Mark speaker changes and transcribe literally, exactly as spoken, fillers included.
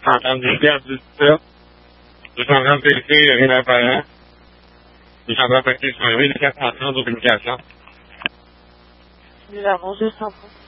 Speaker 1: Entendre des perdu tout ça. Je suis en train de vérifier rien d'apparent. Je suis en train de vérifier sur un V de quatre cent trente aux communications.
Speaker 2: Nous avons deux cent trente.